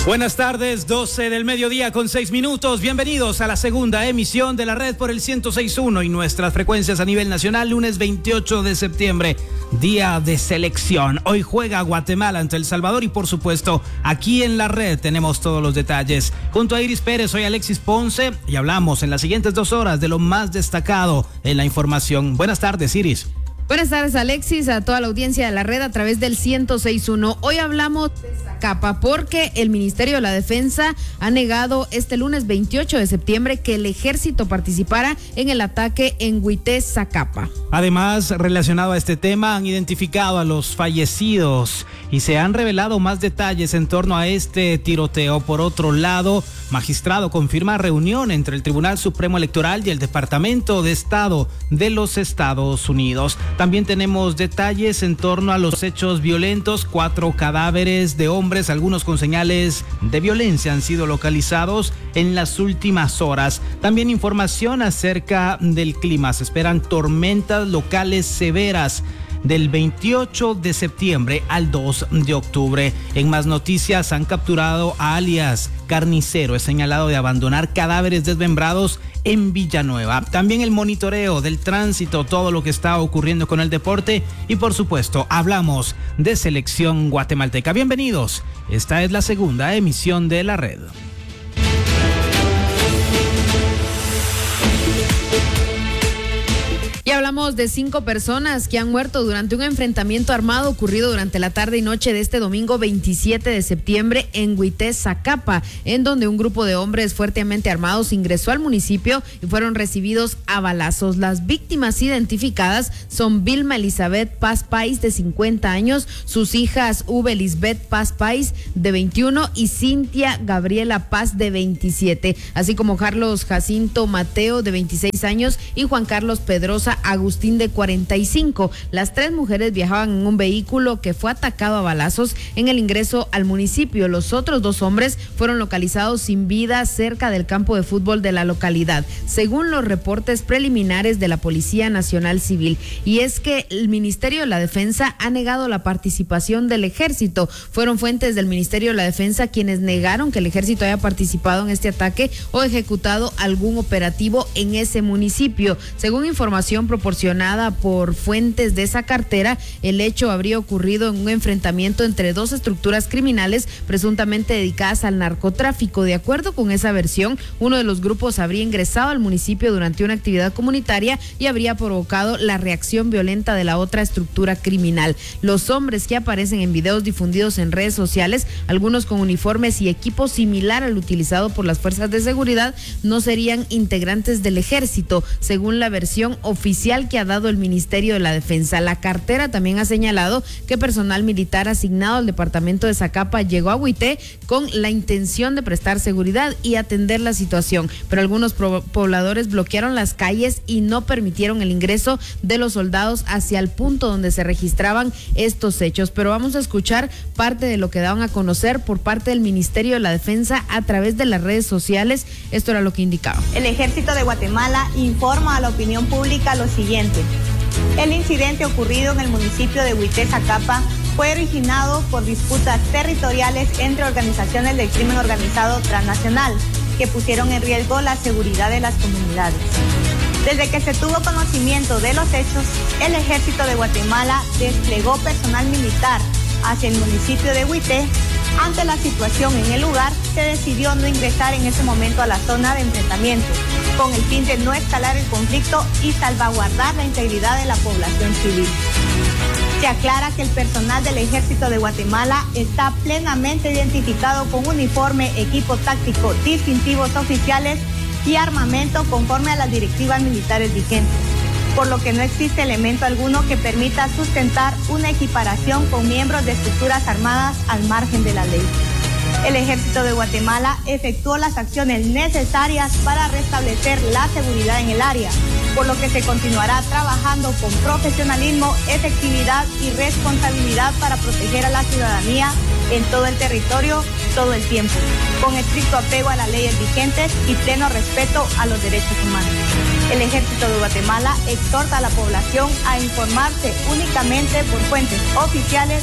Buenas tardes, 12 del mediodía con 6 minutos. Bienvenidos a la segunda emisión de la red por el 106.1 y nuestras frecuencias a nivel nacional, lunes 28 de septiembre, día de selección. Hoy juega Guatemala ante El Salvador y por supuesto aquí en la red tenemos todos los detalles. Junto a Iris Pérez, soy Alexis Ponce y hablamos en las siguientes 2 horas de lo más destacado en la información. Buenas tardes, Iris. Buenas tardes, Alexis, a toda la audiencia de la red a través del 106.1. Hoy hablamos de Zacapa porque el Ministerio de la Defensa ha negado este lunes 28 de septiembre que el ejército participara en el ataque en Huité, Zacapa. Además, relacionado a este tema, han identificado a los fallecidos y se han revelado más detalles en torno a este tiroteo. Por otro lado, magistrado confirma reunión entre el Tribunal Supremo Electoral y el Departamento de Estado de los Estados Unidos. También tenemos detalles en torno a los hechos violentos. 4 cadáveres de hombres, algunos con señales de violencia, han sido localizados en las últimas horas. También información acerca del clima. Se esperan tormentas locales severas del 28 de septiembre al 2 de octubre. En más noticias, han capturado a alias Carnicero. Es señalado de abandonar cadáveres desmembrados en Villanueva. También el monitoreo del tránsito, todo lo que está ocurriendo con el deporte y por supuesto hablamos de selección guatemalteca. Bienvenidos, esta es la segunda emisión de la red. Y hablamos de 5 personas que han muerto durante un enfrentamiento armado ocurrido durante la tarde y noche de este domingo 27 de septiembre en Huité, Zacapa, en donde un grupo de hombres fuertemente armados ingresó al municipio y fueron recibidos a balazos. Las víctimas identificadas son Vilma Elizabeth Paz Pais, de 50 años, sus hijas Uve Lisbeth Paz Pais, de 21, y Cintia Gabriela Paz, de 27, así como Carlos Jacinto Mateo, de 26 años, y Juan Carlos Pedrosa Agustín, de 45. Las 3 mujeres viajaban en un vehículo que fue atacado a balazos en el ingreso al municipio. Los otros 2 hombres fueron localizados sin vida cerca del campo de fútbol de la localidad, según los reportes preliminares de la Policía Nacional Civil. Y es que el Ministerio de la Defensa ha negado la participación del ejército. Fueron fuentes del Ministerio de la Defensa quienes negaron que el ejército haya participado en este ataque o ejecutado algún operativo en ese municipio. Según información proporcionada por fuentes de esa cartera, el hecho habría ocurrido en un enfrentamiento entre 2 estructuras criminales presuntamente dedicadas al narcotráfico. De acuerdo con esa versión, uno de los grupos habría ingresado al municipio durante una actividad comunitaria y habría provocado la reacción violenta de la otra estructura criminal. Los hombres que aparecen en videos difundidos en redes sociales, algunos con uniformes y equipo similar al utilizado por las fuerzas de seguridad, no serían integrantes del ejército, según la versión oficial que ha dado el Ministerio de la Defensa. La cartera también ha señalado que personal militar asignado al departamento de Zacapa llegó a Huité con la intención de prestar seguridad y atender la situación, pero algunos pobladores bloquearon las calles y no permitieron el ingreso de los soldados hacia el punto donde se registraban estos hechos. Pero vamos a escuchar parte de lo que daban a conocer por parte del Ministerio de la Defensa a través de las redes sociales. Esto era lo que indicaba. El Ejército de Guatemala informa a la opinión pública lo siguiente. El incidente ocurrido en el municipio de Huité, Zacapa, fue originado por disputas territoriales entre organizaciones del crimen organizado transnacional que pusieron en riesgo la seguridad de las comunidades. Desde que se tuvo conocimiento de los hechos, el Ejército de Guatemala desplegó personal militar hacia el municipio de Huité. Ante la situación en el lugar, se decidió no ingresar en ese momento a la zona de enfrentamiento, con el fin de no escalar el conflicto y salvaguardar la integridad de la población civil. Se aclara que el personal del Ejército de Guatemala está plenamente identificado con uniforme, equipo táctico, distintivos oficiales y armamento conforme a las directivas militares vigentes, por lo que no existe elemento alguno que permita sustentar una equiparación con miembros de estructuras armadas al margen de la ley. El Ejército de Guatemala efectuó las acciones necesarias para restablecer la seguridad en el área, por lo que se continuará trabajando con profesionalismo, efectividad y responsabilidad para proteger a la ciudadanía en todo el territorio, todo el tiempo, con estricto apego a las leyes vigentes y pleno respeto a los derechos humanos. El Ejército de Guatemala exhorta a la población a informarse únicamente por fuentes oficiales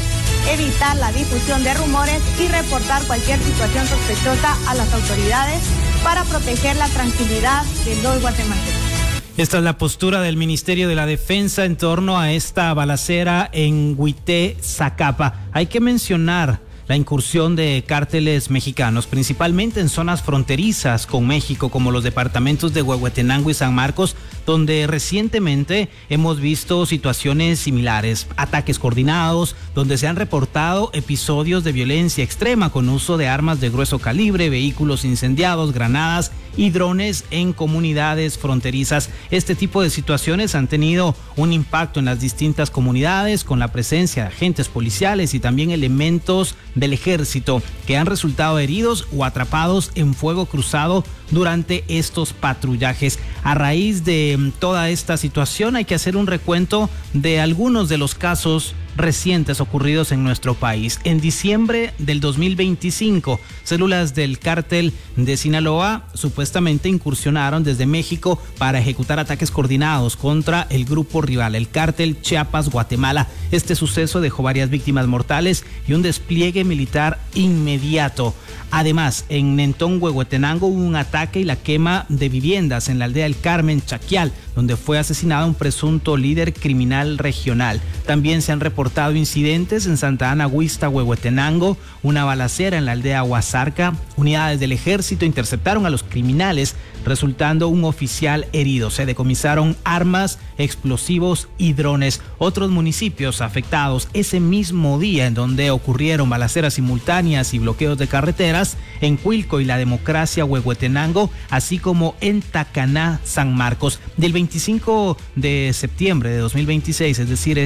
evitar la difusión de rumores y reportar cualquier situación sospechosa a las autoridades para proteger la tranquilidad de los guatemaltecos. Esta es la postura del Ministerio de la Defensa en torno a esta balacera en Huité, Zacapa. Hay que mencionar la incursión de cárteles mexicanos, principalmente en zonas fronterizas con México, como los departamentos de Huehuetenango y San Marcos, donde recientemente hemos visto situaciones similares, ataques coordinados, donde se han reportado episodios de violencia extrema con uso de armas de grueso calibre, vehículos incendiados, granadas y drones en comunidades fronterizas. Este tipo de situaciones han tenido un impacto en las distintas comunidades, con la presencia de agentes policiales y también elementos del ejército que han resultado heridos o atrapados en fuego cruzado durante estos patrullajes. A raíz de toda esta situación hay que hacer un recuento de algunos de los casos recientes ocurridos en nuestro país. En diciembre del 2025, células del cártel de Sinaloa supuestamente incursionaron desde México para ejecutar ataques coordinados contra el grupo rival, el cártel Chiapas Guatemala. Este suceso dejó varias víctimas mortales y un despliegue militar inmediato. Además, en Nentón, Huehuetenango, hubo un ataque y la quema de viviendas en la aldea del Carmen, Chaquial, donde fue asesinado un presunto líder criminal regional. También se han reportado incidentes en Santa Ana, Huista, Huehuetenango, una balacera en la aldea Huasarca. Unidades del ejército interceptaron a los criminales, resultando un oficial herido. Se decomisaron armas, explosivos y drones. Otros municipios afectados ese mismo día, en donde ocurrieron balaceras simultáneas y bloqueos de carreteras, en Cuilco y La Democracia, Huehuetenango, así como en Tacaná, San Marcos. Del 25 de septiembre de 2026, es decir,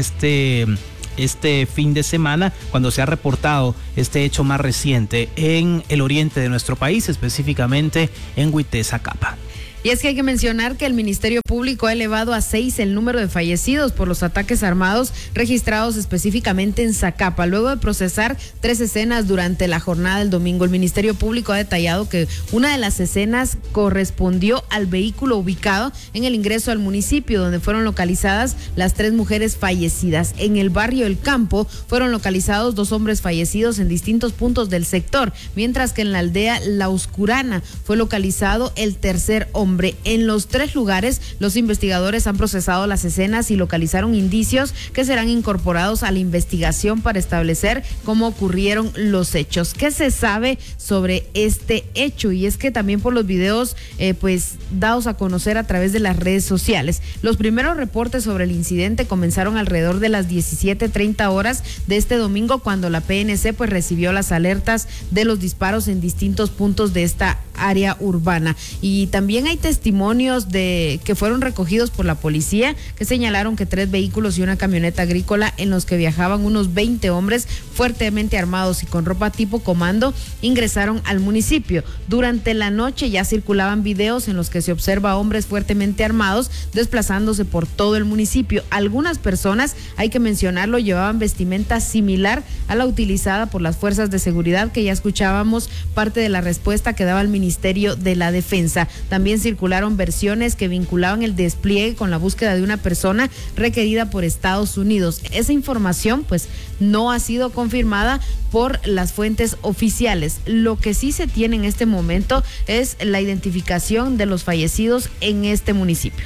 este fin de semana, cuando se ha reportado este hecho más reciente en el oriente de nuestro país, específicamente en Huité, Zacapa. Y es que hay que mencionar que el Ministerio Público ha elevado a 6 el número de fallecidos por los ataques armados registrados específicamente en Zacapa. Luego de procesar 3 escenas durante la jornada del domingo, el Ministerio Público ha detallado que una de las escenas correspondió al vehículo ubicado en el ingreso al municipio, donde fueron localizadas las 3 mujeres fallecidas. En el barrio El Campo fueron localizados 2 hombres fallecidos en distintos puntos del sector, mientras que en la aldea La Oscurana fue localizado el tercer hombre. En los 3 lugares, los investigadores han procesado las escenas y localizaron indicios que serán incorporados a la investigación para establecer cómo ocurrieron los hechos. ¿Qué se sabe sobre este hecho? Y es que también por los videos dados a conocer a través de las redes sociales. Los primeros reportes sobre el incidente comenzaron alrededor de las 17:30 horas de este domingo, cuando la PNC recibió las alertas de los disparos en distintos puntos de esta área urbana. Y también hay testimonios que fueron recogidos por la policía, que señalaron que 3 vehículos y una camioneta agrícola en los que viajaban unos 20 hombres fuertemente armados y con ropa tipo comando ingresaron al municipio. Durante la noche ya circulaban videos en los que se observa a hombres fuertemente armados desplazándose por todo el municipio. Algunas personas, hay que mencionarlo, llevaban vestimenta similar a la utilizada por las fuerzas de seguridad, que ya escuchábamos parte de la respuesta que daba el Ministerio de la Defensa. También circularon versiones que vinculaban el despliegue con la búsqueda de una persona requerida por Estados Unidos. Esa información no ha sido confirmada por las fuentes oficiales. Lo que sí se tiene en este momento es la identificación de los fallecidos en este municipio.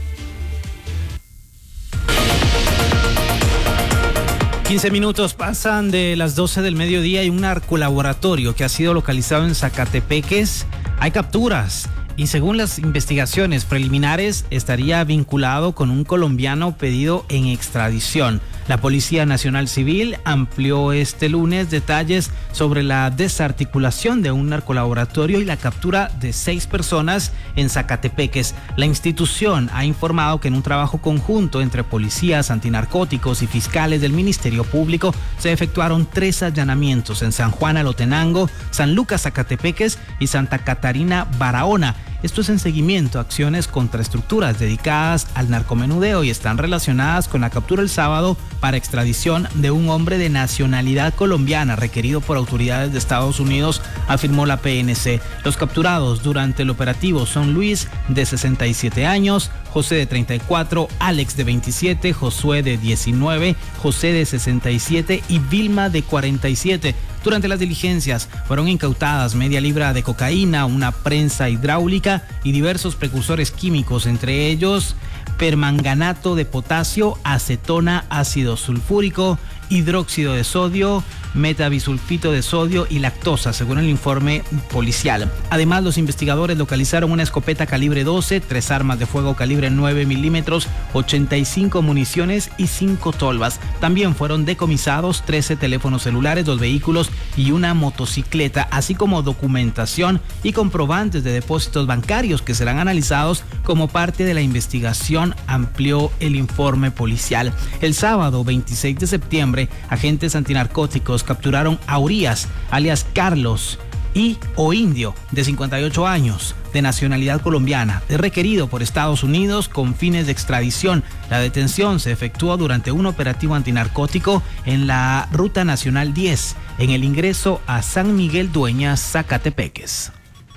$15 minutos pasan de las 12 del mediodía y un narcolaboratorio que ha sido localizado en Zacatepeques. Hay capturas y según las investigaciones preliminares estaría vinculado con un colombiano pedido en extradición. La Policía Nacional Civil amplió este lunes detalles sobre la desarticulación de un narcolaboratorio y la captura de 6 personas en Zacatepeques. La institución ha informado que en un trabajo conjunto entre policías, antinarcóticos y fiscales del Ministerio Público se efectuaron 3 allanamientos en San Juan Alotenango, San Lucas Zacatepeques y Santa Catarina Barahona. Esto es en seguimiento a acciones contra estructuras dedicadas al narcomenudeo y están relacionadas con la captura el sábado para extradición de un hombre de nacionalidad colombiana requerido por autoridades de Estados Unidos, afirmó la PNC. Los capturados durante el operativo son Luis, de 67 años, José de 34, Alex de 27, Josué de 19, José de 67 y Vilma de 47. Durante las diligencias fueron incautadas media libra de cocaína, una prensa hidráulica y diversos precursores químicos, entre ellos permanganato de potasio, acetona, ácido sulfúrico, hidróxido de sodio, metabisulfito de sodio y lactosa, según el informe policial. Además, los investigadores localizaron una escopeta calibre 12, 3 armas de fuego calibre 9 milímetros, 85 municiones y 5 tolvas. También fueron decomisados 13 teléfonos celulares, 2 vehículos y una motocicleta, así como documentación y comprobantes de depósitos bancarios que serán analizados como parte de la investigación, amplió el informe policial. El sábado 26 de septiembre, agentes antinarcóticos capturaron a Urias, alias Carlos o Indio, de 58 años, de nacionalidad colombiana, es requerido por Estados Unidos con fines de extradición. La detención se efectuó durante un operativo antinarcótico en la Ruta Nacional 10, en el ingreso a San Miguel Dueñas, Zacatepeques.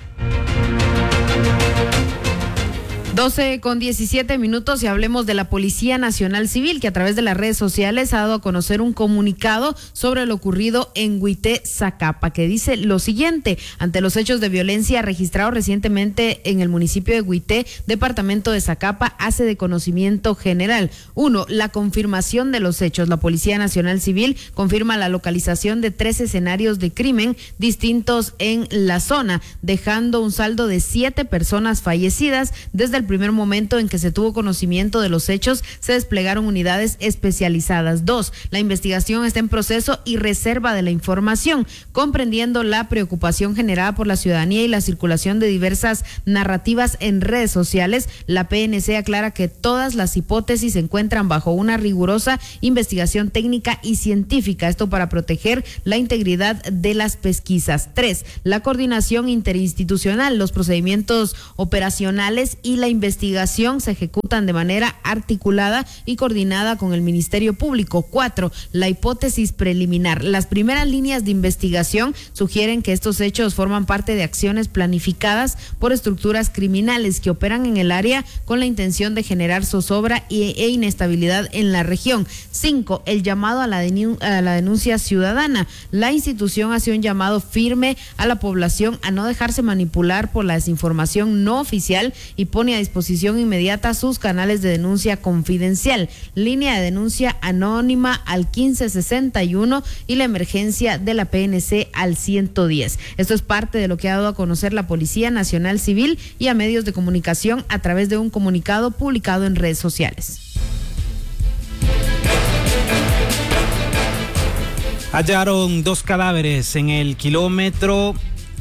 12:17 y hablemos de la Policía Nacional Civil, que a través de las redes sociales ha dado a conocer un comunicado sobre lo ocurrido en Huité, Zacapa, que dice lo siguiente: ante los hechos de violencia registrados recientemente en el municipio de Huité, departamento de Zacapa, hace de conocimiento general. 1. La confirmación de los hechos. La Policía Nacional Civil confirma la localización de 3 escenarios de crimen distintos en la zona, dejando un saldo de 7 personas fallecidas. Desde el primer momento en que se tuvo conocimiento de los hechos, se desplegaron unidades especializadas. 2. La investigación está en proceso y reserva de la información, comprendiendo la preocupación generada por la ciudadanía y la circulación de diversas narrativas en redes sociales. La PNC aclara que todas las hipótesis se encuentran bajo una rigurosa investigación técnica y científica, esto para proteger la integridad de las pesquisas. 3. La coordinación interinstitucional, los procedimientos operacionales y la investigación se ejecutan de manera articulada y coordinada con el Ministerio Público. 4. La hipótesis preliminar. Las primeras líneas de investigación sugieren que estos hechos forman parte de acciones planificadas por estructuras criminales que operan en el área con la intención de generar zozobra e inestabilidad en la región. 5. El llamado a la denuncia ciudadana. La institución hace un llamado firme a la población a no dejarse manipular por la desinformación no oficial y pone a disposición inmediata sus canales de denuncia confidencial, línea de denuncia anónima al 1561 y la emergencia de la PNC al 110. Esto es parte de lo que ha dado a conocer la Policía Nacional Civil y a medios de comunicación a través de un comunicado publicado en redes sociales. Hallaron 2 cadáveres en el kilómetro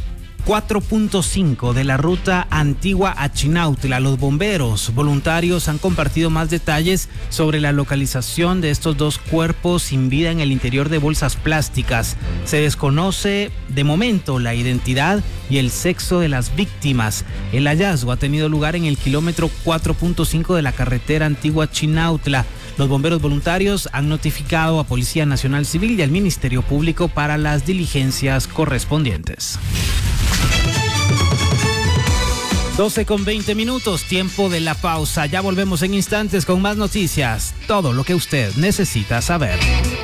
4.5 de la ruta Antigua a Chinautla. Los bomberos voluntarios han compartido más detalles sobre la localización de estos 2 cuerpos sin vida en el interior de bolsas plásticas. Se desconoce de momento la identidad y el sexo de las víctimas. El hallazgo ha tenido lugar en el kilómetro 4.5 de la carretera Antigua Chinautla. Los bomberos voluntarios han notificado a Policía Nacional Civil y al Ministerio Público para las diligencias correspondientes. 12:20, tiempo de la pausa. Ya volvemos en instantes con más noticias, todo lo que usted necesita saber.